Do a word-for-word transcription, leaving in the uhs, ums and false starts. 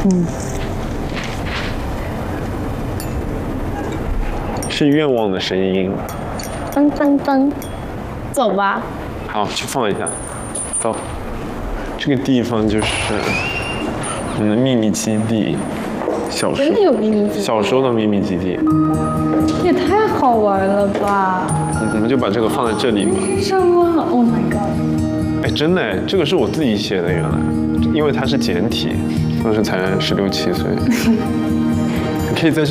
嗯， 是愿望的声音。 噔噔噔，走吧。 好，去放一下。走。这个地方就是我们的秘密基地，小时真的有秘密基地？ 小时候的秘密基地。 也太好玩了吧！ 我们就把这个放在这里吧。 什么 ？Oh my god！ 哎，真的哎，这个是我自己写的，原来，因为它是简体，当时才十六七岁。你可以在这。